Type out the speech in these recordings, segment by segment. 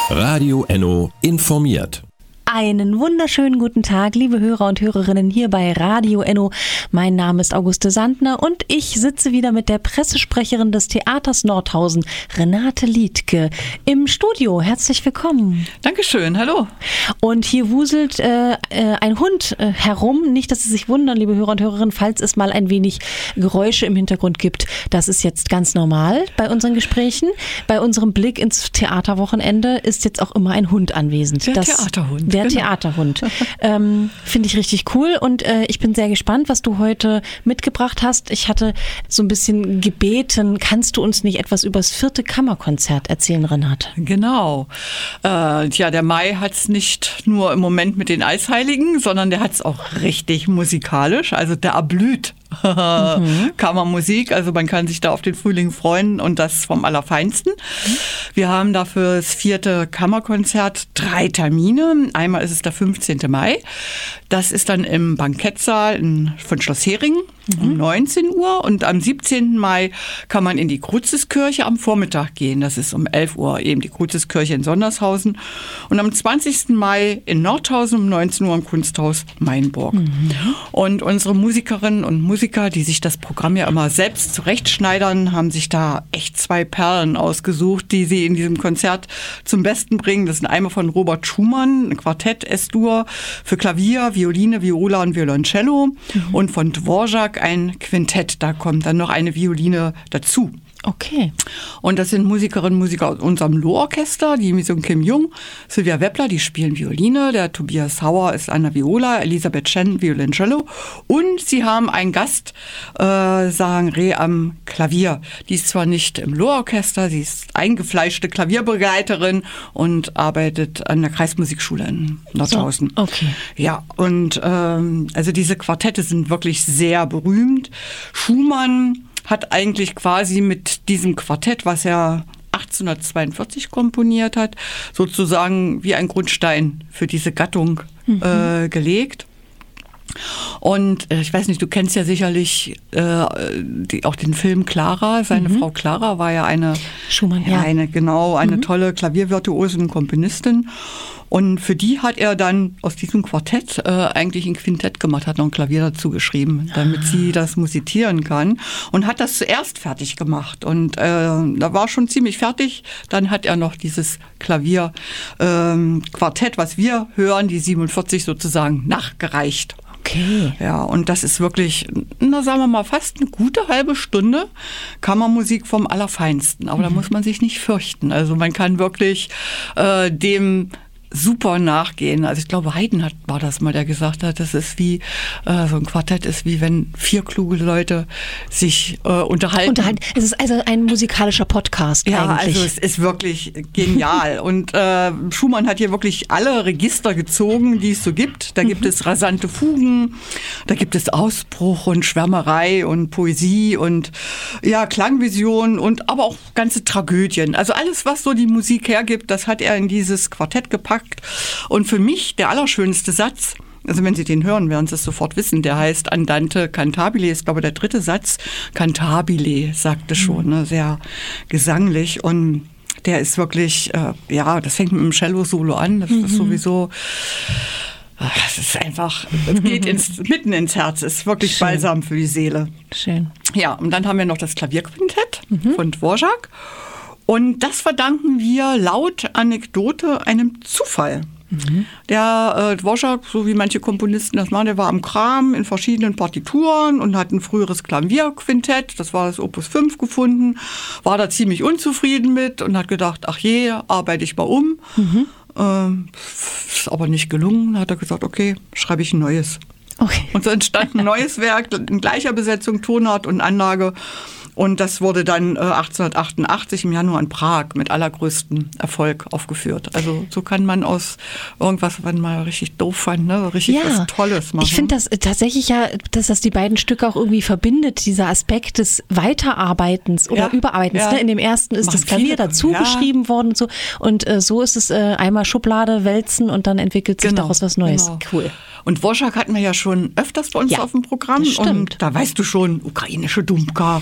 Radio Enno informiert. Einen wunderschönen guten Tag, liebe Hörer und Hörerinnen hier bei Radio Enno. Mein Name ist Auguste Sandner und ich sitze wieder mit der Pressesprecherin des Theaters Nordhausen, Renate Liedtke, im Studio. Herzlich willkommen. Dankeschön, hallo. Und hier wuselt ein Hund herum. Nicht, dass Sie sich wundern, liebe Hörer und Hörerinnen, falls es mal ein wenig Geräusche im Hintergrund gibt. Das ist jetzt ganz normal bei unseren Gesprächen. Bei unserem Blick ins Theaterwochenende ist jetzt auch immer ein Hund anwesend. Theaterhund. Der Theaterhund. Finde ich richtig cool und ich bin sehr gespannt, was du heute mitgebracht hast. Ich hatte so ein bisschen gebeten, kannst du uns nicht etwas über das 4. Kammerkonzert erzählen, Renate? Genau. Der Mai hat es nicht nur im Moment mit den Eisheiligen, sondern der hat es auch richtig musikalisch. Also der erblüht. Kammermusik, also man kann sich da auf den Frühling freuen und das vom Allerfeinsten. Wir haben dafür das 4. Kammerkonzert 3 Termine. Einmal ist es der 15. Mai. Das ist dann im Bankettsaal von Schloss Heringen um 19 Uhr und am 17. Mai kann man in die Cruziskirche am Vormittag gehen. Das ist um 11 Uhr eben die Cruziskirche in Sondershausen und am 20. Mai in Nordhausen um 19 Uhr im Kunsthaus Mainburg. Und unsere Musikerinnen und Musiker, die sich das Programm ja immer selbst zurechtschneidern, haben sich da echt 2 Perlen ausgesucht, die sie in diesem Konzert zum Besten bringen. Das sind einmal von Robert Schumann, ein Quartett S-Dur für Klavier, Violine, Viola und Violoncello und von Dvorak ein Quintett. Da kommt dann noch eine Violine dazu. Okay. Und das sind Musikerinnen und Musiker aus unserem Loh-Orchester, die Mission Kim Jung, Sylvia Weppler, die spielen Violine, der Tobias Hauer ist an der Viola, Elisabeth Chen Violoncello und sie haben einen Gast, Sarang Reh am Klavier. Die ist zwar nicht im Loh-Orchester, sie ist eingefleischte Klavierbegleiterin und arbeitet an der Kreismusikschule in Nordhausen. So, okay. Ja, und also diese Quartette sind wirklich sehr berühmt. Schumann hat eigentlich quasi mit diesem Quartett, was er 1842 komponiert hat, sozusagen wie ein Grundstein für diese Gattung gelegt. Und ich weiß nicht, du kennst ja sicherlich auch den Film Clara. Seine Frau Clara war ja eine Schumann, eine tolle Klaviervirtuose und Komponistin. Und für die hat er dann aus diesem Quartett eigentlich ein Quintett gemacht, hat noch ein Klavier dazu geschrieben, damit sie das musizieren kann. Und hat das zuerst fertig gemacht. Und da war schon ziemlich fertig. Dann hat er noch dieses Klavier-Quartett, was wir hören, die 47 sozusagen nachgereicht. Okay. Ja, und das ist wirklich, sagen wir mal, fast eine gute halbe Stunde Kammermusik vom Allerfeinsten. Aber da muss man sich nicht fürchten. Also man kann wirklich dem super nachgehen. Also ich glaube, Haydn war das mal, der gesagt hat, das ist wie, so ein Quartett ist wie wenn 4 kluge Leute sich unterhalten. Es ist also ein musikalischer Podcast eigentlich. Ja, also es ist wirklich genial. Und Schumann hat hier wirklich alle Register gezogen, die es so gibt. Da gibt es rasante Fugen, da gibt es Ausbruch und Schwärmerei und Poesie und ja, Klangvision und aber auch ganze Tragödien. Also alles, was so die Musik hergibt, das hat er in dieses Quartett gepackt. Und für mich der allerschönste Satz, also wenn Sie den hören, werden Sie es sofort wissen, der heißt Andante cantabile, ist glaube ich der 3. Satz. Cantabile, sagte schon, ne, sehr gesanglich und der ist wirklich, das fängt mit dem Cello-Solo an, das ist sowieso... Es ist einfach, es geht mitten ins Herz, es ist wirklich schön. Balsam für die Seele. Schön. Ja, und dann haben wir noch das Klavierquintett von Dvorak. Und das verdanken wir laut Anekdote einem Zufall. Der Dvorak, so wie manche Komponisten das machen, der war am Kram in verschiedenen Partituren und hat ein früheres Klavierquintett, das war das Opus 5 gefunden, war da ziemlich unzufrieden mit und hat gedacht, ach je, arbeite ich mal um. Ist aber nicht gelungen, hat er gesagt, okay, schreibe ich ein neues. Okay. Und so entstand ein neues Werk in gleicher Besetzung, Tonart und Anlage. Und das wurde dann 1888 im Januar in Prag mit allergrößtem Erfolg aufgeführt. Also so kann man aus irgendwas, was man mal richtig doof fand, ne, richtig was Tolles machen. Ich finde das tatsächlich dass das die beiden Stücke auch irgendwie verbindet, dieser Aspekt des Weiterarbeitens oder Überarbeitens. Ja. Ne? In dem ersten ist das Klavier dazu geschrieben worden und so. Und so ist es einmal Schublade und dann entwickelt sich daraus was Neues. Genau. Cool. Und Dvorak hatten wir ja schon öfters bei uns auf dem Programm. Und da weißt du schon, ukrainische Dumka,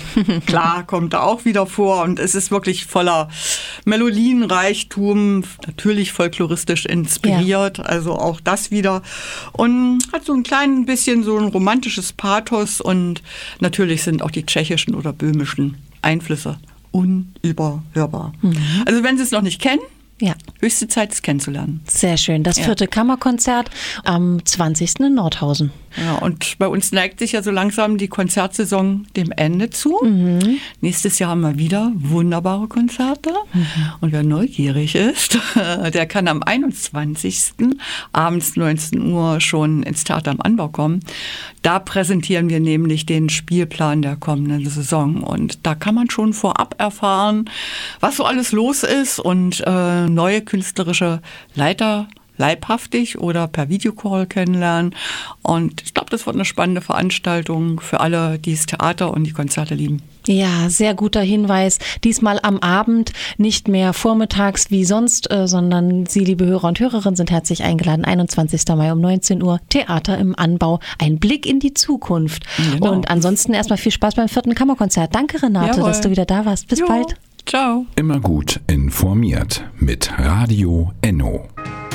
klar, kommt da auch wieder vor. Und es ist wirklich voller Melodienreichtum, natürlich folkloristisch inspiriert, also auch das wieder. Und hat so ein klein bisschen so ein romantisches Pathos und natürlich sind auch die tschechischen oder böhmischen Einflüsse unüberhörbar. Also wenn Sie es noch nicht kennen, Ja. höchste Zeit, es kennenzulernen. Sehr schön. Das 4. Kammerkonzert am 20. in Nordhausen. Ja, und bei uns neigt sich ja so langsam die Konzertsaison dem Ende zu. Nächstes Jahr haben wir wieder wunderbare Konzerte. Und wer neugierig ist, der kann am 21. abends 19 Uhr schon ins Theater am Anbau kommen. Da präsentieren wir nämlich den Spielplan der kommenden Saison. Und da kann man schon vorab erfahren, was so alles los ist und neue künstlerische Leiter leibhaftig oder per Videocall kennenlernen. Und ich glaube, das wird eine spannende Veranstaltung für alle, die das Theater und die Konzerte lieben. Ja, sehr guter Hinweis. Diesmal am Abend, nicht mehr vormittags wie sonst, sondern Sie, liebe Hörer und Hörerinnen, sind herzlich eingeladen. 21. Mai um 19 Uhr, Theater im Anbau. Ein Blick in die Zukunft. Genau. Und ansonsten erstmal viel Spaß beim 4. Kammerkonzert. Danke, Renate, dass du wieder da warst. Bis bald. Ciao. Immer gut informiert mit Radio Enno.